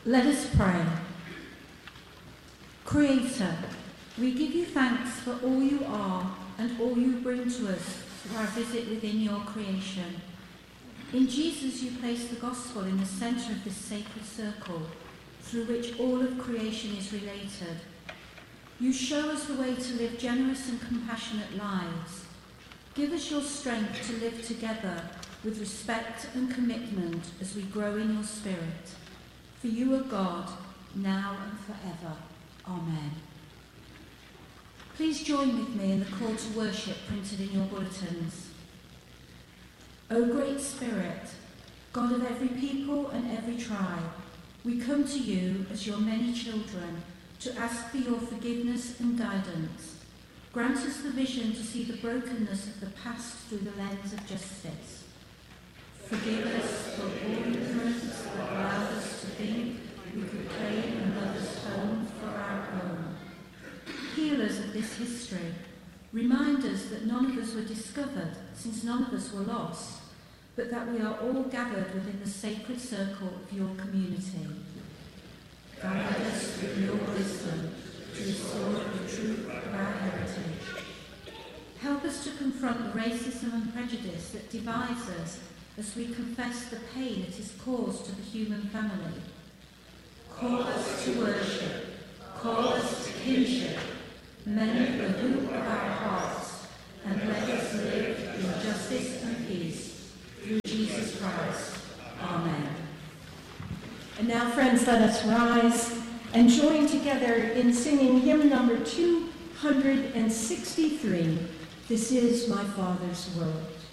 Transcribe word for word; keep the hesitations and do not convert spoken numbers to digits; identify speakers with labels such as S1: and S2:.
S1: Let us pray. Creator, we give you thanks for all you are and all you bring to us through our visit within your creation. In Jesus you place the gospel in the centre of this sacred circle through which all of creation is related. You show us the way to live generous and compassionate lives. Give us your strength to live together with respect and commitment as we grow in your spirit. For you are God, now and forever. Amen. Please join with me in the call to worship printed in your bulletins. O great Spirit, God of every people and every tribe, we come to you as your many children to ask for your forgiveness and guidance. Grant us the vision to see the brokenness of the past through the lens of justice. Forgive us for all ignorance that allowed us to think we could claim another's home for our own. Heal us of this history. Remind us that none of us were discovered, since none of us were lost, but that we are all gathered within the sacred circle of your community. Guide us with your wisdom to restore the truth of our heritage. Help us to confront the racism and prejudice that divides us as we confess the pain it has caused to the human family. Call us to worship. Call us to kinship. Mend the hoop of our hearts and let us live in justice and peace through Jesus Christ. Amen.
S2: And now, friends, let us rise and join together in singing hymn number two hundred sixty-three, This Is My Father's World.